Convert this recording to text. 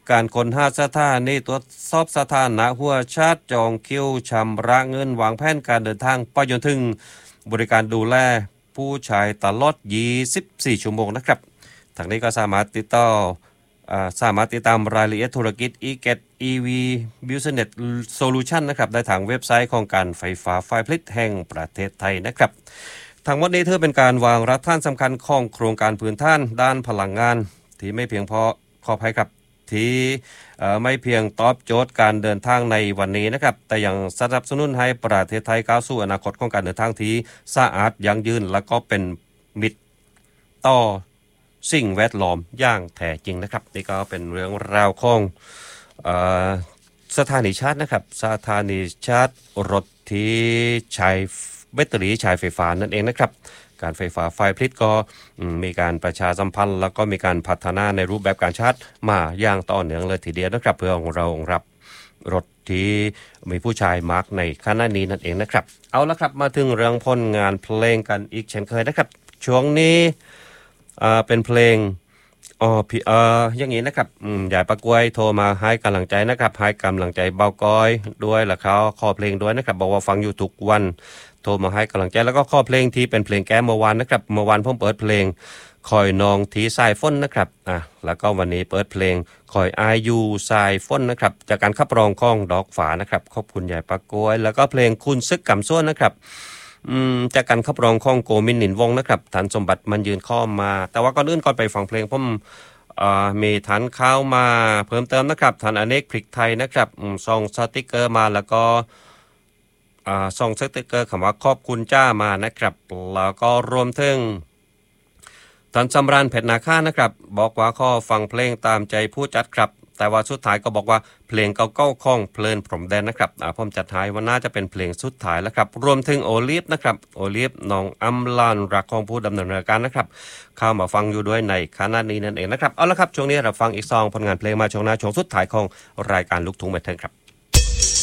การคน5สถานีตรวจสอบสถานะหัวชาติจองคิวชำระเงินวางแผนการเดินทางไปจนถึงบริการดูแลผู้ใช้ตลอด24ชั่วโมงนะครับทางนี้ก็สามารถติดตามรายละเอียดธุรกิจ e-get EV Business Solution นะครับได้ทางเว็บไซต์ของการไฟฟ้าฝ่ายผลิตแห่งประเทศไทยนะครับทั้งหมดนี้ถือเป็นการวางรากฐานสำคัญของโครงการพื้นฐานด้านพลังงานที่ไม่เพียงพอขออภัยครับที่ไม่เพียงตอบโจทย์การเดินทางในวันนี้นะครับแต่ยังสนับสนุนให้ประเทศไทยก้าวสู่อนาคตของการเดินทางที่สะอาดยั่งยืนและก็เป็นมิตรต่อสิ่งแวดล้อมอย่างแท้จริงนะครับนี่ก็เป็นเรื่องราวของสถานีชาร์จนะครับสถานีชาร์จรถที่ใช้แบตเตอรี่ใช้ไฟฟ้านั่นเองนะครับการไฟฟ้าฝ่ายผลิตก็มีการประชาสัมพันธ์แล้วก็มีการพัฒนาในรูปแบบการชาร์จมาอย่างต่อเนื่องเลยทีเดียวนะครับเพื่อของเรารับรถที่มีผู้ชายมาร์กในขณะนี้นั่นเองนะครับเอาละครับมาถึงเรื่องผลงานเพลงกันอีกเช่นเคยนะครับช่วงนี้เป็นเพลงอย่างนี้นะครับยายปะกวยโทรมาให้กำลังใจนะครับให้กำลังใจเบาก้อยด้วยแล้วเขาขอเพลงด้วยนะครับบอกว่าฟังอยู่ทุกวันโทรมาให้กำลังใจแล้วก็ขอเพลงที่เป็นเพลงแก้เมื่อวานนะครับเมื่อวานผมเปิดเพลงคอยนองทีสายฝนนะครับแล้วก็วันนี้เปิดเพลงคอยอายุสายฝนนะครับจากการขับร้องของดอกฝานะครับขอบคุณยายปะกวยแล้วก็เพลงคุณซึกกำซ้วนนะครับจากการขับร้องของโกมินหนินวงนะครับฐานสมบัติมันยืนข้อมาแต่ว่าก่อนอื่นก่อนไปฟังเพลงผมมีฐานข้าวมาเพิ่มเติมนะครับฐานอเนกพริกไทยนะครับส่งสติกเกอร์มาแล้วก็ส่งสติกเกอร์คำว่าขอบคุณจ้ามานะครับแล้วก็รวมถึงฐานสำราญเพชรนาค่านะครับบอกว่าข้อฟังเพลงตามใจผู้จัดครับแต่ว่าสุดท้ายก็บอกว่าเพลงเก่าๆของเพลินพรหมแดนนะครับผมจัดท้ายว่าน่าจะเป็นเพลงสุดท้ายแล้วครับรวมถึงโอลิฟนะครับโอลิฟน้องอัมลานรักของผู้ดำเนินรายการนะครับเข้ามาฟังอยู่ด้วยในขณะนี้นั่นเองนะครับเอาละครับช่วงนี้เราฟังอีกซองผลงานเพลงมาช่วงหน้าช่วงสุดท้ายของรายการลูกทุ่งแมทเทิลครับ